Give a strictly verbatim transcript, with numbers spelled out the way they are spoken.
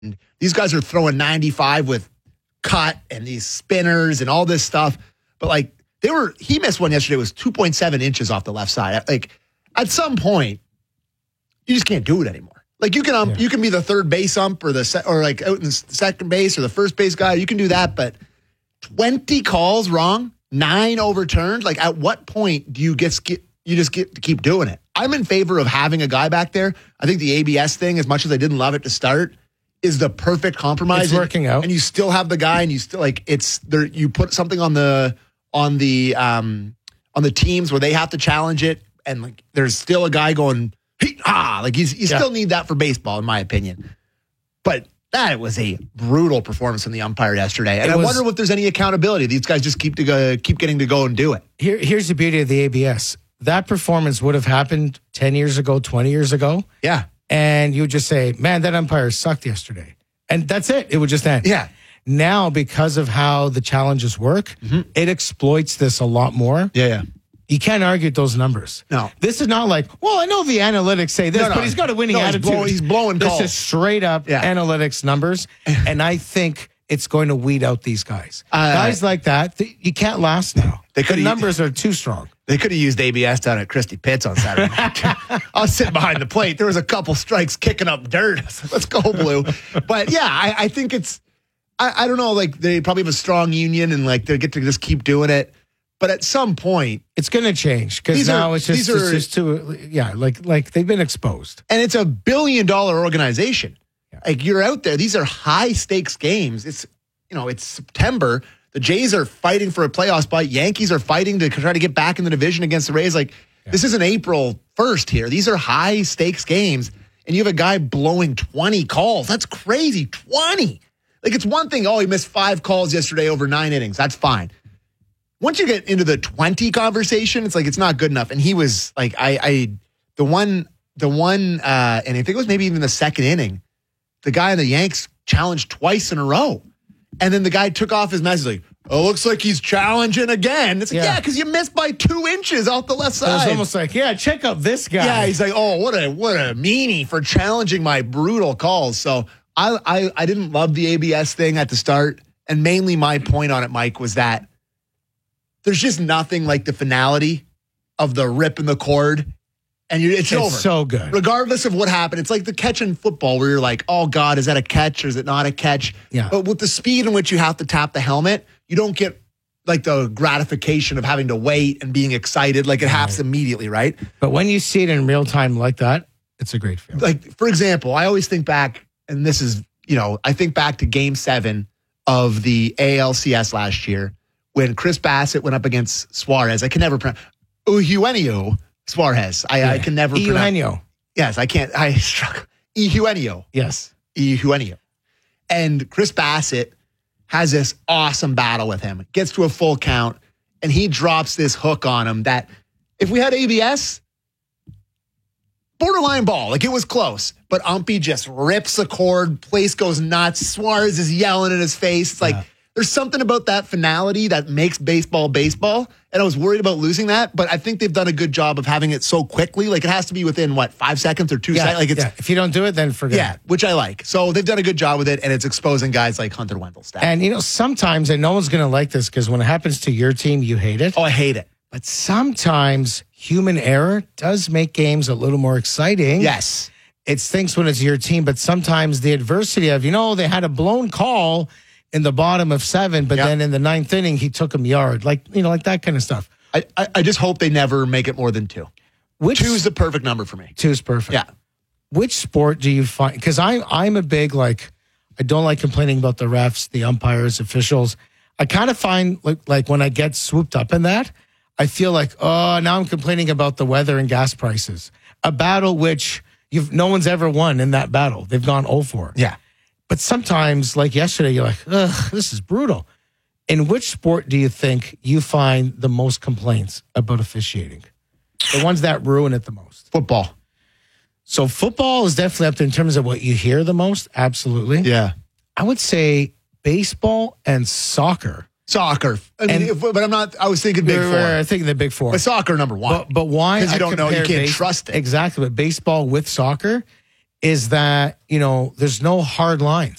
And these guys are throwing ninety-five with cut and these spinners and all this stuff. But like they were, he missed one yesterday. It was two point seven inches off the left side. Like at some point, you just can't do it anymore. Like you can, um, yeah. you can be the third base ump or the se- or like out in the second base or the first base guy. You can do that, but twenty calls wrong, nine overturned. Like at what point do you get you just get to keep doing it? I'm in favor of having a guy back there. I think the A B S thing, as much as I didn't love it to start, is the perfect compromise. It's working and, out, and you still have the guy, and you still like it's there. You put something on the on the um on the teams where they have to challenge it, and like there's still a guy going ah like he's you yeah. still need that for baseball, in my opinion. But that was a brutal performance from the umpire yesterday, and it I was, wonder if there's any accountability. These guys just keep to go, keep getting to go and do it. Here, here's the beauty of the A B S. That performance would have happened ten years ago, twenty years ago. Yeah. And you would just say, man, that umpire sucked yesterday. And that's it. It would just end. Yeah. Now, because of how the challenges work, mm-hmm. it exploits this a lot more. Yeah, yeah. You can't argue with those numbers. No. This is not like, well, I know the analytics say this, no, no. but he's got a winning no, attitude. He's blowing, he's blowing This calls. is straight up yeah. analytics numbers. And I think it's going to weed out these guys. Uh, guys like that, th- you can't last now. They the numbers used, are too strong. They could have used A B S down at Christie Pitts on Saturday night. I was sitting behind the plate. There was a couple strikes kicking up dirt. I was like, let's go, Blue. But yeah, I, I think it's, I, I don't know, like they probably have a strong union and like they get to just keep doing it. But at some point, it's going to change because now are, it's just, are, it's just too, yeah, like like they've been exposed. And it's a billion dollar organization. Yeah. Like you're out there. These are high stakes games. It's, you know, it's September. The Jays are fighting for a playoff spot. Yankees are fighting to try to get back in the division against the Rays. Like yeah. this isn't April first here. These are high stakes games. And you have a guy blowing twenty calls. That's crazy. twenty. Like it's one thing. Oh, he missed five calls yesterday over nine innings. That's fine. Once you get into the twenty conversation, it's like it's not good enough. And he was like, I, I, the one, the one, uh, and I think it was maybe even the second inning, the guy in the Yanks challenged twice in a row, and then the guy took off his mask. He's like, "Oh, looks like he's challenging again." It's like, yeah, because yeah, you missed by two inches off the left side. It was almost like, yeah, check out this guy. Yeah, he's like, "Oh, what a what a meanie for challenging my brutal calls." So I, I, I didn't love the A B S thing at the start, and mainly my point on it, Mike, was that there's just nothing like the finality of the rip in the cord, and you're, it's, it's over. It's so good. Regardless of what happened, it's like the catch in football where you're like, oh, God, is that a catch or is it not a catch? Yeah. But with the speed in which you have to tap the helmet, you don't get like the gratification of having to wait and being excited. Like it right. happens immediately, right? But when you see it in real time like that, it's a great feeling. Like, for example, I always think back, and this is, you know, I think back to game seven of the A L C S last year, when Chris Bassett went up against Suarez. I can never pronounce Eugenio Suarez. I, yeah. I can never pronounce. Eugenio. Yes, I can't. I struggle. Eugenio. Yes. Eugenio. And Chris Bassett has this awesome battle with him. Gets to a full count, and he drops this hook on him that if we had A B S, borderline ball. Like it was close. But Umpy just rips the cord. Place goes nuts. Suarez is yelling in his face. It's like, yeah. There's something about that finality that makes baseball baseball, and I was worried about losing that, but I think they've done a good job of having it so quickly. Like, it has to be within, what, five seconds or two yeah, seconds? Like it's, yeah. If you don't do it, then forget yeah, it. which I like. So they've done a good job with it, and it's exposing guys like Hunter Wendelstedt. And, you know, sometimes, and no one's going to like this, because when it happens to your team, you hate it. Oh, I hate it. But sometimes human error does make games a little more exciting. Yes. It stinks when it's your team, but sometimes the adversity of, you know, they had a blown call in the bottom of seven, but yep. then in the ninth inning, he took him yard. Like, you know, like that kind of stuff. I, I, I just hope they never make it more than two. Which, two is the perfect number for me. Two is perfect. Yeah. Which sport do you find? Because I'm, I'm a big, like, I don't like complaining about the refs, the umpires, officials. I kind of find, like, like when I get swooped up in that, I feel like, oh, now I'm complaining about the weather and gas prices. A battle which you've no one's ever won in that battle. They've gone oh for. Yeah. But sometimes, like yesterday, you're like, ugh, this is brutal. In which sport do you think you find the most complaints about officiating? The ones that ruin it the most? Football. So football is definitely up there in terms of what you hear the most. Absolutely. Yeah. I would say baseball and soccer. Soccer. I mean, if, but I'm not, I was thinking big four. I think the big four. But soccer number one. But, but why? Because you I don't know, you can't base- trust it. Exactly. But baseball with soccer is that, you know, there's no hard lines.